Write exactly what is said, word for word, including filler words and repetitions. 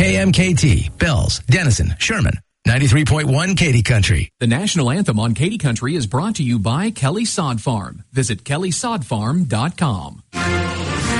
K M K T, Bells, Denison, Sherman, ninety-three point one Katy Country. The national anthem on Katy Country is brought to you by Kelly Sod Farm. Visit kelly sod farm dot com.